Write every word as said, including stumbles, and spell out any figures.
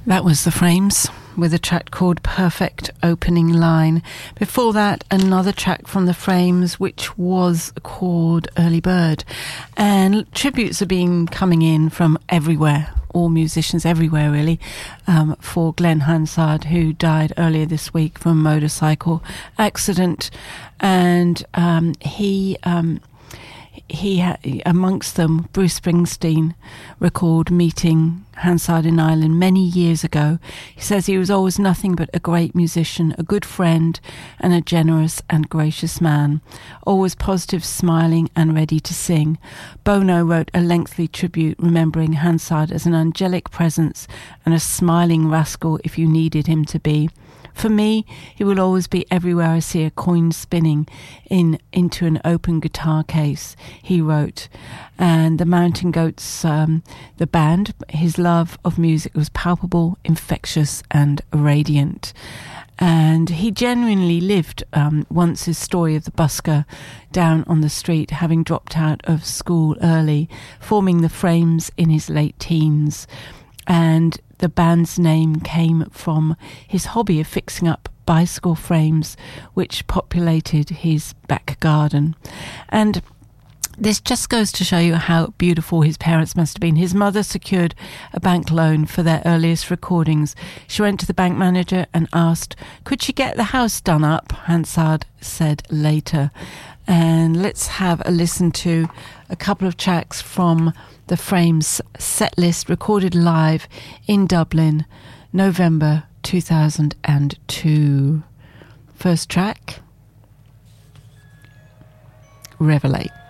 That was The Frames with a track called Perfect Opening Line. Before that, another track from The Frames, which was called Early Bird. And tributes have been coming in from everywhere, all musicians everywhere really, um, for Glenn Hansard, who died earlier this week from a motorcycle accident. And um, he... Um, He, amongst them, Bruce Springsteen recalled meeting Hansard in Ireland many years ago. He says he was always nothing but a great musician, a good friend, and a generous and gracious man, always positive, smiling, and ready to sing. Bono wrote a lengthy tribute remembering Hansard as an angelic presence and a smiling rascal if you needed him to be. For me, he will always be everywhere I see a coin spinning in into an open guitar case, he wrote. And the Mountain Goats, um, the band, his love of music was palpable, infectious and radiant. And he genuinely lived um, once his story of the busker down on the street, having dropped out of school early, forming the Frames in his late teens. And the band's name came from his hobby of fixing up bicycle frames, which populated his back garden. And this just goes to show you how beautiful his parents must have been. His mother secured a bank loan for their earliest recordings. She went to the bank manager and asked, could she get the house done up? Hansard said later. And let's have a listen to a couple of tracks from the Frames set list recorded live in Dublin, November two thousand two. First track, Revelate.